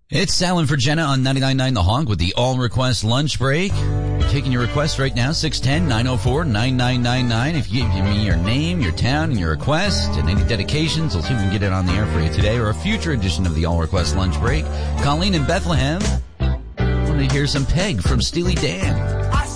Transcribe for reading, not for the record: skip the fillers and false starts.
It's Sal and for Jenna on 99.9 The Honk with the all-request lunch break. Taking your requests right now, 610-904-9999. If you give me your name, your town, and your request, and any dedications, I'll see if we can get it on the air for you today or a future edition of the all-request lunch break. Colleen in Bethlehem, I want to hear some Peg from Steely Dan.